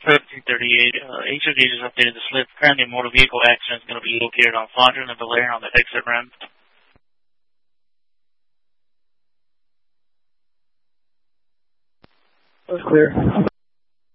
1338, HOD just updated the slip. Currently, a motor vehicle accident is going to be located on Fondren and Valerian on the exit ramp. That was clear.